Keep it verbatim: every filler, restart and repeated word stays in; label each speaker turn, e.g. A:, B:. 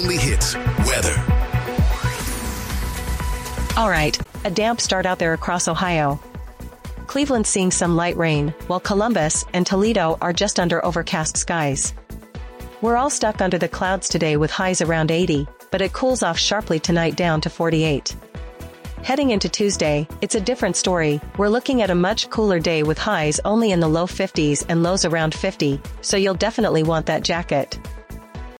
A: only hits, weather.
B: All right, a damp start out there across Ohio. Cleveland's seeing some light rain, while Columbus and Toledo are just under overcast skies. We're all stuck under the clouds today with highs around eighty, but it cools off sharply tonight down to forty-eight. Heading into Tuesday, it's a different story. We're looking at a much cooler day with highs only in the low fifties and lows around fifty, so you'll definitely want that jacket.